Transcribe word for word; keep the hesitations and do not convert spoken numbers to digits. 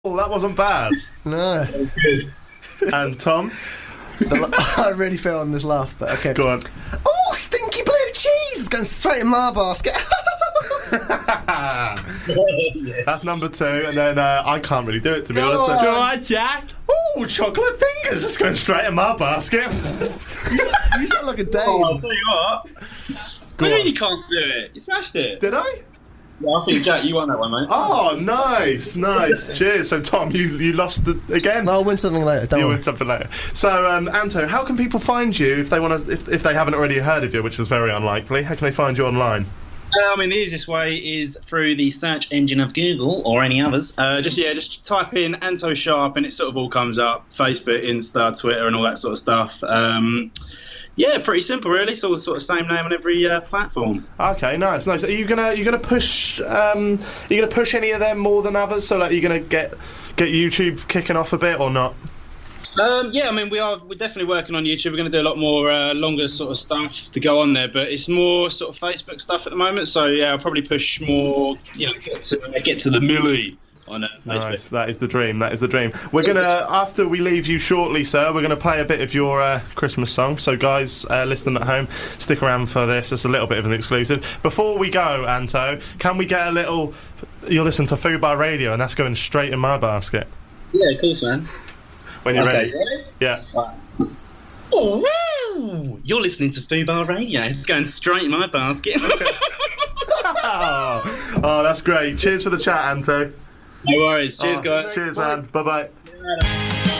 Oh, that wasn't bad. No. That was good. And Tom? I really fell on this laugh, but okay. Go on. Oh, stinky blue cheese! It's going straight in my basket. Yes. That's number two, and then uh, I can't really do it, to be Go honest. So, on. all right, Jack. Oh, chocolate fingers! It's going straight in my basket. You sound like a Dave. Oh, I'll tell you what. Go What do you on. mean you can't do it? You smashed it. Did I? Yeah, I think, Jack, you won that one, mate. Oh, nice, nice. Cheers. So, Tom, you, you lost it again. I'll win something later. Don't You worry. win something later. So, um, Anto, how can people find you if they want to? If, if they haven't already heard of you, which is very unlikely, how can they find you online? Uh, I mean, the easiest way is through the search engine of Google or any others. Uh, just yeah, just type in Anto Sharp and it sort of all comes up. Facebook, Insta, Twitter, and all that sort of stuff. Um, yeah, pretty simple, really. It's all the sort of same name on every uh, platform. Okay, nice, nice. Are you gonna you gonna push? Um, are you gonna push any of them more than others? So, like, are you gonna get get YouTube kicking off a bit or not? Um, yeah, I mean, we are we're definitely working on YouTube. We're going to do a lot more uh, longer sort of stuff to go on there, but it's more sort of Facebook stuff at the moment. So yeah, I'll probably push more, you know, get to, get to the millie on uh, Facebook. Nice. That is the dream. That is the dream. We're gonna after we leave you shortly, sir. We're gonna play a bit of your uh, Christmas song. So, guys, uh, listening at home, stick around for this. It's a little bit of an exclusive. Before we go, Anto, can we get a little? You're listening to Fubar Radio, and that's going straight in my basket. Yeah, of course, man. When you're Okay, ready. ready? Yeah. Oh, woo! You're listening to Fubar Radio. It's going straight in my basket. oh, oh, that's great. Cheers for the chat, Anto. No worries. Cheers, Oh, guys. Cheers, man. Bye bye. See you later.